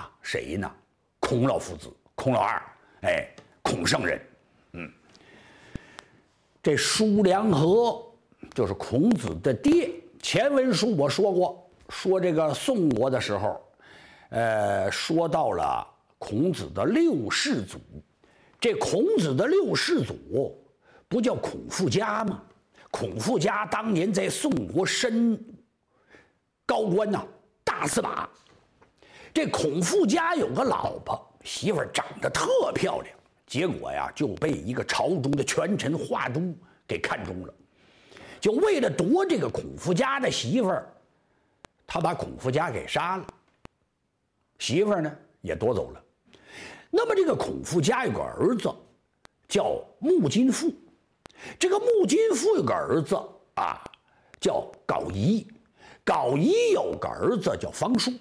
啊，谁呢？孔老夫子，孔老二，哎，孔圣人。这叔梁纥就是孔子的爹。前文书我说过，说这个宋国的时候，说到了孔子的六世祖。这孔子的六世祖不叫孔父嘉吗？孔父嘉当年在宋国身高官呐，大司马。这孔父嘉有个老婆，媳妇儿长得特漂亮，结果呀就被一个朝中的权臣华都给看中了，就为了夺这个孔父嘉的媳妇儿，他把孔父嘉给杀了，媳妇儿呢也夺走了。那么这个孔父嘉有个儿子叫穆金父，这个穆金父有个儿子啊叫郜仪，郜仪有个儿子叫方叔。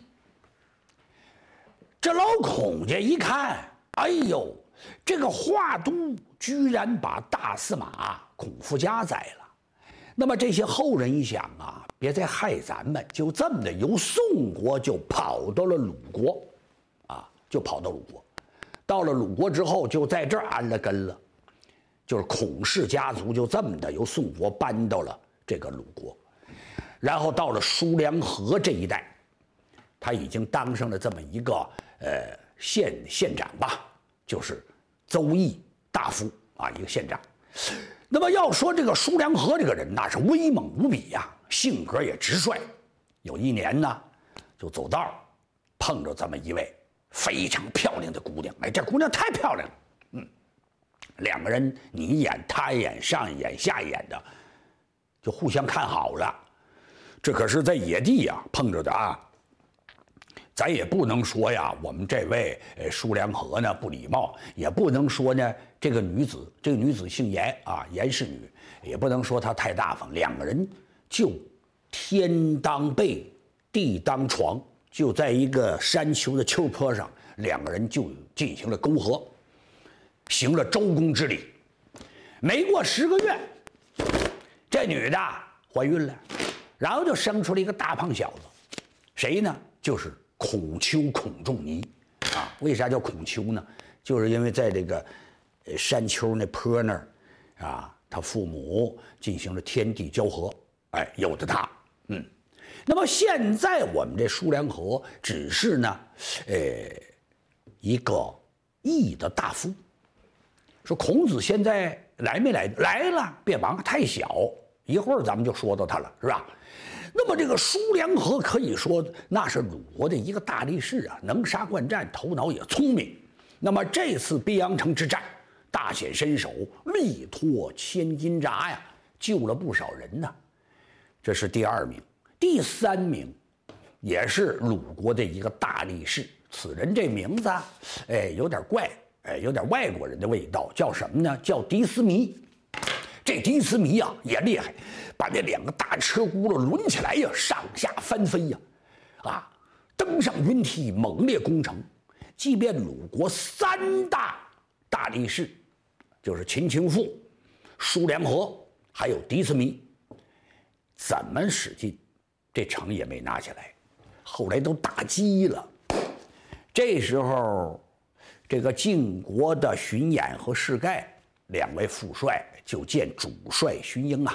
这老孔家一看，哎呦，这个华都居然把大司马孔父嘉宰了。那么这些后人一想啊，别再害咱们，就这么的由宋国就跑到了鲁国，啊，就跑到鲁国。到了鲁国之后，就在这儿安了根了，就是孔氏家族就这么的由宋国搬到了这个鲁国，然后到了叔梁纥这一代，他已经当上了这么一个县长吧，就是邹邑大夫啊，一个县长。那么要说这个叔梁纥这个人那是威猛无比呀，性格也直率。有一年呢，就走道碰着这么一位非常漂亮的姑娘，哎，这姑娘太漂亮了，两个人你一眼他一眼，上一眼下一眼的，就互相看好了。这可是在野地呀碰着的啊，咱也不能说呀，我们这位叔梁纥呢不礼貌，也不能说呢这个女子姓严啊，严氏女，也不能说她太大方。两个人就天当被，地当床，就在一个山丘的丘坡上，两个人就进行了沟合，行了周公之礼。没过10个月，这女的怀孕了，然后就生出了一个大胖小子，谁呢？就是孔丘孔仲尼啊。为啥叫孔丘呢？就是因为在这个山丘那坡那儿啊，他父母进行了天地交合，哎，有的他。那么现在我们这叔梁纥只是呢，一个邑的大夫。说孔子现在来没来？来了，别忙，太小，一会儿咱们就说到他了，是吧？那么这个叔梁纥可以说那是鲁国的一个大力士啊，能杀惯战，头脑也聪明。那么这次邳阳城之战大显身手，力托千斤闸呀，救了不少人呢。这是第2名。第3名也是鲁国的一个大力士，此人这名字有点怪，有点外国人的味道，叫什么呢？叫狄斯弥。这狄斯弥啊也厉害，把那2个大车轱辘抡起来呀，上下翻飞呀，登上云梯，猛烈攻城。即便鲁国3大力士，就是秦顷父、叔梁纥还有狄斯弥，怎么使劲，这城也没拿下来。后来都打击了。这时候，这个晋国的荀偃和士盖2位副帅就见主帅荀英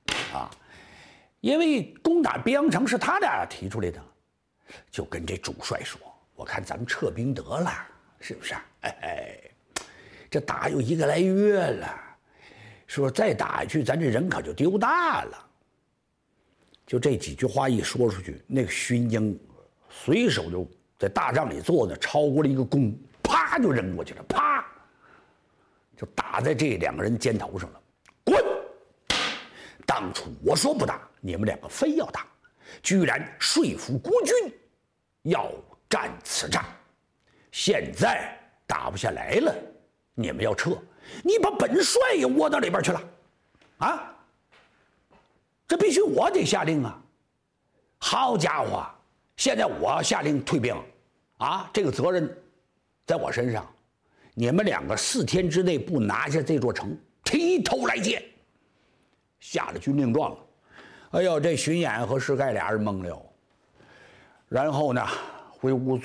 因为攻打邳阳城是他俩提出来的，就跟这主帅说：“我看咱们撤兵得了，是不是？这打有1个来月了，说再打下去，咱这人可就丢大了。”就这几句话一说出去，那个荀英随手就在大帐里坐着，超过了一个弓，啪就扔过去了，啪就打在这2个人肩头上了。滚！当初我说不打，你们2个非要打，居然说服国军要战此战，现在打不下来了，你们要撤，你把本帅也窝到里边去了啊！这必须我得下令啊！好家伙，现在我要下令退兵啊，这个责任在我身上。你们2个4天之内不拿下这座城，提头来见。下了军令状了。哎呦，这荀偃和士盖俩人懵了。然后呢，回屋